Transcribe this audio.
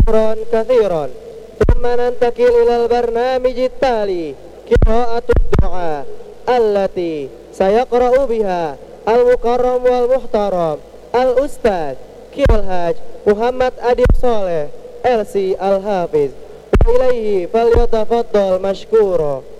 شكرا كثيرا. ثم ننتقل إلى البرنامج التالي قراءة الدعاء التي سيقرأ بها المكرم والمحترم الأستاذ Kiai Muhammad Adib Soleh LC Al-Hafiz. وإليه فليتفضل مشكورا.